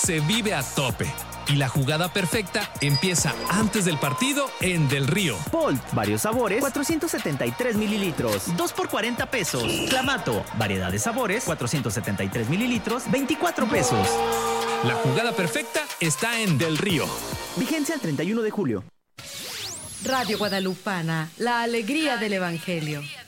se vive a tope. Y la jugada perfecta empieza antes del partido en Del Río. Bolt, varios sabores, 473 mililitros, 2 por 40 pesos. Clamato, variedad de sabores, 473 mililitros, 24 pesos. La jugada perfecta está en Del Río. Vigencia el 31 de julio. Radio Guadalupana, la alegría del Evangelio.